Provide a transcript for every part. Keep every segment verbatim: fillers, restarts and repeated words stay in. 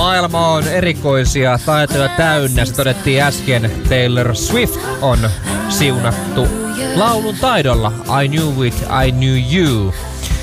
Maailma on erikoisia taitoja täynnä. Se todettiin äsken. Taylor Swift on siunattu laulun taidolla. I knew it, I knew you.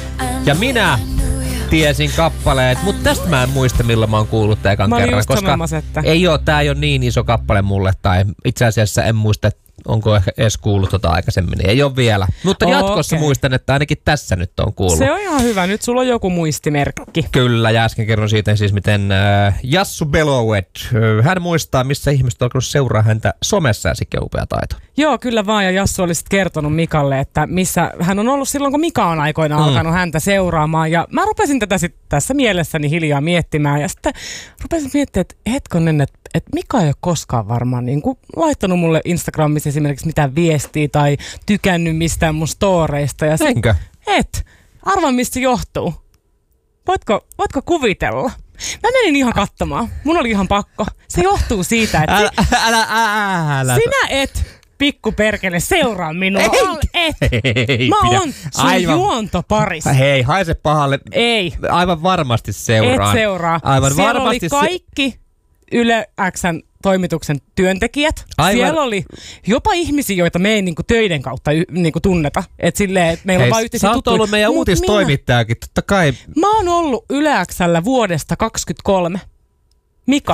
Ja minä tiesin kappaleet, mutta tästä mä en muista, milloin mä oon kuullut tämän ekan kerran. Koska ei oo, tää ei ole niin iso kappale mulle. Tai itse asiassa en muista, onko ehkä edes kuullut tota aikaisemmin. Ei ole vielä. Mutta oh, jatkossa okay. Muistan, että ainakin tässä nyt on kuullut. Se on ihan hyvä. Nyt sulla on joku muistimerkki. Kyllä, ja äsken kerron siitä siis, miten äh, Jassu Belouet, äh, hän muistaa, missä ihmiset on alkanut seuraa häntä somessa ja sekin on upea taito. Joo, kyllä vaan. Ja Jassu oli sitten kertonut Mikalle, että missä hän on ollut silloin, kun Mika on aikoinaan mm. alkanut häntä seuraamaan. Ja mä rupesin tätä sit tässä mielessäni hiljaa miettimään. Ja sitten rupesin miettimään, että hetkonen, että että Mika ei ole koskaan varmaan niin kuin laittanut mulle Instagramissa esimerkiksi mitään viestiä tai tykännyt mistään mun storeista. Ja sit, Enkö? Et. Arvaa, mistä se johtuu. Voitko, voitko kuvitella? Mä menin ihan katsomaan. Mun oli ihan pakko. Se johtuu siitä, että... Älä, älä, älä, älä. Sinä et, pikku perkele, seuraa minua. Ei, et. Ei, Mä pidä. oon sun Aivan. juontoparis. Hei, haise pahalle. Ei. Aivan varmasti seuraan. Et seuraa. Aivan Siellä varmasti oli kaikki Yle X:n toimituksen työntekijät. Aivan. Siellä oli jopa ihmisiä, joita me ei niinku töiden kautta y, niinku tunneta. Et silleen, et meillä Hei, on vaan yhteisiä tuttuja. Sä oot ollut meidän uutistoimittajakin, totta kai. Mä oon ollut Yle X:llä vuodesta kaksikymmentäkolme. Mika,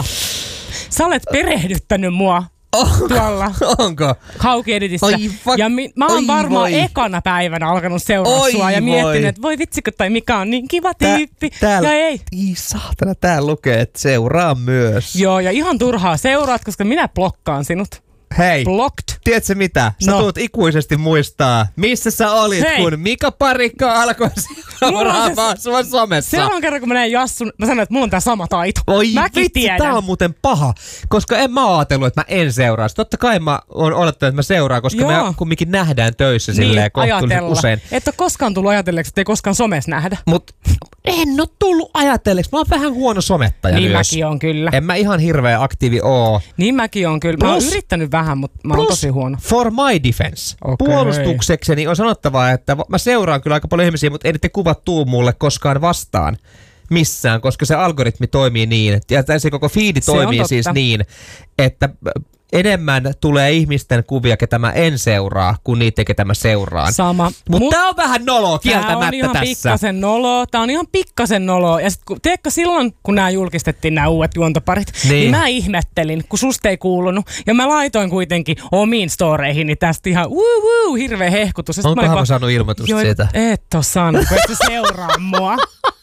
sä olet perehdyttänyt mua. Onko? Tuolla Onko? Hauki-editissä. Va- ja mi- mä oon Oi varmaan voi. ekana päivänä alkanut seuraa Oi sua ja voi. miettinyt, että voi vitsikö tai Mika on niin kiva tyyppi. Tä- täällä, ja ei. Ii saatana, täällä lukee, että seuraa myös. Joo, ja ihan turhaa seuraat, koska minä blokkaan sinut. Hei, Blocked. tiedätkö mitä? Sä No. tulet ikuisesti muistaa, missä sä olit, Hei. kun Mika Parikka alkoi seuraamaan sua somessa. Seuraavan kerran, kun mä näin Jassun, mä sanoin, että mulla on tää sama taito. Oi Mäkin vitsi, tiedän. tää on muuten paha, koska en mä ajatellut, että mä en seuraa. Totta kai mä oon odottanut, että mä seuraan, koska Joo. me kumminkin nähdään töissä niin, silleen kohtuullisen ajatella. usein. Et ole koskaan tullut ajatelleeksi, että ei koskaan somessa nähdä. Mut en oo tullut ajatelleeksi. Mä oon vähän huono somettaja Niin myös. mäkin on kyllä. En mä ihan hirveä aktiivi oo. Niin mäkin on kyllä. Mä oon Plus- yrittänyt vähän, mutta mä oon Plus, tosi huono. for my defense. Okei. Puolustuksekseni on sanottava, että mä seuraan kyllä aika paljon ihmisiä, mutta ei niiden kuvat tuu mulle koskaan vastaan missään, koska se algoritmi toimii niin, ja se koko feedi Se on toimii totta. siis niin, että enemmän tulee ihmisten kuvia, ketä mä en seuraa, kuin niitä, ketä mä seuraan. Sama. Mutta Mut- tää on vähän noloa Tää kieltämättä on ihan tässä. pikkasen noloa. Tää on ihan pikkasen noloa. Ja sit kun, tiedätkö, silloin, kun nämä julkistettiin nämä uudet juontoparit, niin. Niin. niin mä ihmettelin, kun susta ei kuulunut. Ja mä laitoin kuitenkin omiin storeihin, niin tästä ihan wuu wuu, hirveä hehkutus. Ja sit Onkohan olin mä vaan, saanut ilmoitusta joo, siitä? Et oo saanut, kun et sä seuraa mua.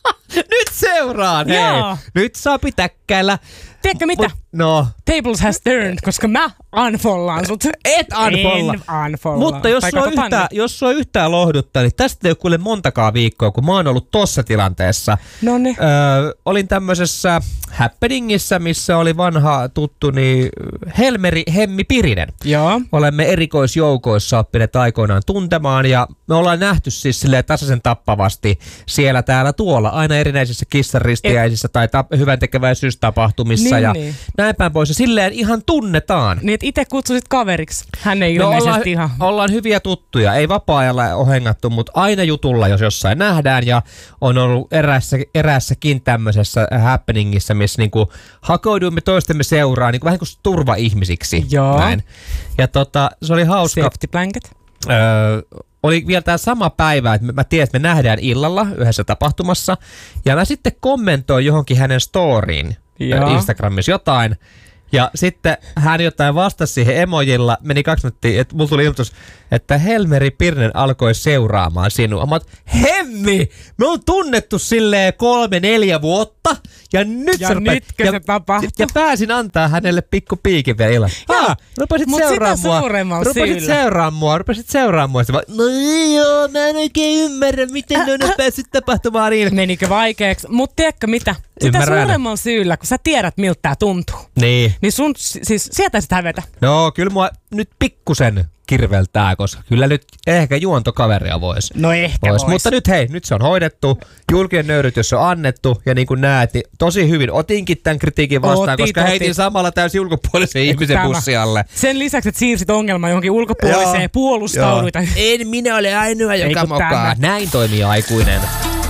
Nyt seuraan, hei! Joo. Nyt saa pitääkkäillä. Tiedätkö mitä? Mut, no. Tables has turned, koska mä unfollaan sut. Et unfolla. En unfolla. Mutta jos Tai sua, katsotaan yhtään, nyt. jos sua yhtään lohduttaa, niin tästä ei ole kuule montakaan viikkoa, kun mä oon ollut tossa tilanteessa. Noniin. Öö, olin tämmöisessä happeningissä, missä oli vanha tuttuni Helmeri Hemmi Pirinen. Joo. Olemme erikoisjoukoissa oppineet aikoinaan tuntemaan ja me ollaan nähty siis silleen tasaisen tappavasti siellä täällä tuolla, aina erinäisissä kissanristiäisissä tai tap- hyvän tekeväisyystapahtumissa Niin, ja niin. näin päin pois. Ja silleen ihan tunnetaan. Niin, että itse kutsusit kaveriksi. Hän ei No ilmeisesti ollaan, ihan... ollaan hyviä tuttuja, ei vapaa-ajalla ole hengattu, mutta aina jutulla, jos jossain nähdään ja on ollut eräässä, eräässäkin tämmöisessä happeningissa, missä niinku hakouduimme toistemme seuraan niinku vähän kuin turvaihmisiksi. Joo. Näin. Ja tota, se oli hauska. Safety blanket. Öö, oli vielä tämä sama päivä, että mä tiedän, että me nähdään illalla yhdessä tapahtumassa ja mä sitten kommentoin johonkin hänen storyin Joo. Instagramissa jotain. Ja sitten hän jotain vastasi siihen emojilla, meni kaksi minuuttia, että mulla tuli ilmoitus, että Helmeri Pirnen alkoi seuraamaan sinua. Mä oot, Hemmi! Me on tunnettu silleen kolme, neljä vuotta, ja nyt Ja se rupet- nytkö se tapahtui? Ja pääsin antaa hänelle pikku piikin vielä illalla. Joo, Ah, rupesit mut seuraamaan sitä mua. suuremmalla Rupesit syyllä. seuraamaan mua, rupesit seuraamaan mua. Sitten mä, no joo, mä en oikein ymmärrä, miten ne on päässyt tapahtumaan niin. Menikö vaikeaksi? Mutta tiedätkö mitä? Sitä Ymmärrän. suuremmalla syyllä, kun sä tiedät miltä tää tuntuu. Niin. Niin sun, siis sieltä sitä hävetä. No, kyllä mua nyt pikkusen kirveltää, koska kyllä nyt ehkä juontokaveria vois. No ehkä vois. vois. Mutta nyt hei, nyt se on hoidettu. Julkinen nöyrytys on annettu ja niin kuin näet, niin tosi hyvin otinkin tämän kritiikin vastaan, Otit, koska otit. heitin samalla täysin ulkopuolisen ihmisen Tämä. bussi alle. Sen lisäksi, että siirsit ongelman johonkin ulkopuoliseen, Joo. puolustauduita. En minä ole ainoa, joka Ei kun mokaa. tämä. Näin toimii aikuinen.